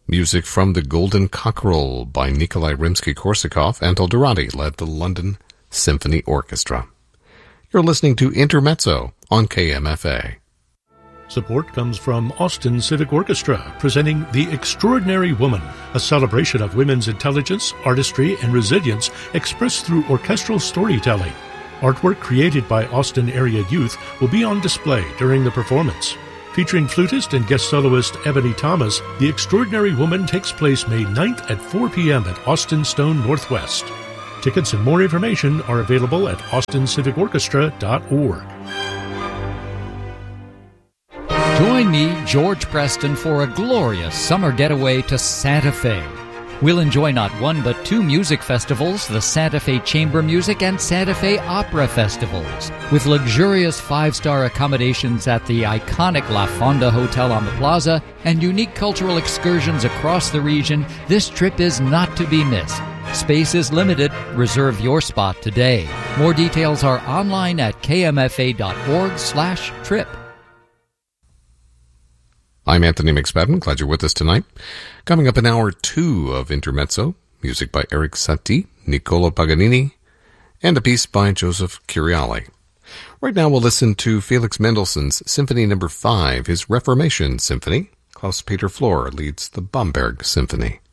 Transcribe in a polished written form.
Music from The Golden Cockerel by Nikolai Rimsky-Korsakov and Eldorado led the London Symphony Orchestra. You're listening to Intermezzo on KMFA. Support comes from Austin Civic Orchestra, presenting The Extraordinary Woman, a celebration of women's intelligence, artistry, and resilience expressed through orchestral storytelling. Artwork created by Austin area youth will be on display during the performance. Featuring flutist and guest soloist Ebony Thomas, The Extraordinary Woman takes place May 9th at 4 p.m. at Austin Stone Northwest. Tickets and more information are available at austincivicorchestra.org. Join me, George Preston, for a glorious summer getaway to Santa Fe. We'll enjoy not one but two music festivals, the Santa Fe Chamber Music and Santa Fe Opera Festivals. With luxurious five-star accommodations at the iconic La Fonda Hotel on the Plaza and unique cultural excursions across the region, this trip is not to be missed. Space is limited. Reserve your spot today. More details are online at kmfa.org/trip. I'm Anthony McSpadden. Glad you're with us tonight. Coming up in hour 2 of Intermezzo, music by Eric Satie, Niccolo Paganini, and a piece by Joseph Curiali. Right now we'll listen to Felix Mendelssohn's Symphony No. 5, his Reformation Symphony. Klaus-Peter Flor leads the Bamberg Symphony.